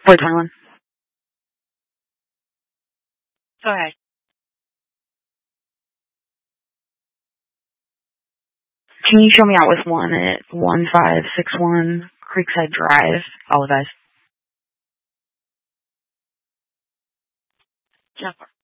421. Go ahead. Can you show me out with one at 1561 Creekside Drive, Olive. Jennifer.